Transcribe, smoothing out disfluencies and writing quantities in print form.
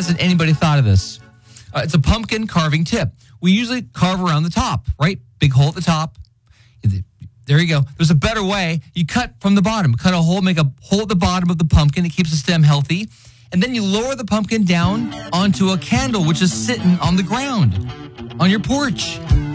hasn't anybody thought of this? It's a pumpkin carving tip. We usually carve around the top, right? Big hole at the top. There you go. There's a better way. You cut from the bottom. Cut a hole, make a hole at the bottom of the pumpkin. It keeps the stem healthy. And then you lower the pumpkin down onto a candle, which is sitting on the ground on your porch.